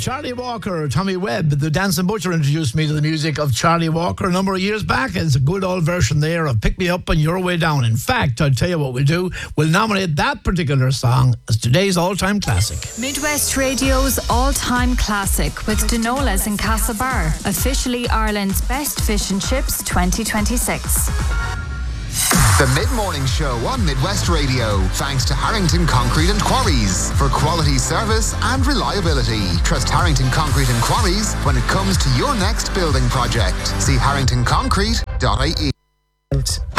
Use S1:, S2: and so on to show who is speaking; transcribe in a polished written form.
S1: Charlie Walker, Tommy Webb, the Dancing Butcher introduced me to the music of Charlie Walker a number of years back. It's a good old version there of Pick Me Up on Your Way Down. In fact, I'll tell you what we'll do. We'll nominate that particular song as today's all-time classic.
S2: Midwest Radio's all-time classic with Denolas in Castlebar. Officially Ireland's best fish and chips 2026.
S3: The Mid-Morning Show on Midwest Radio, thanks to Harrington Concrete and Quarries for quality service and reliability. Trust Harrington Concrete and Quarries when it comes to your next building project. See harringtonconcrete.ie.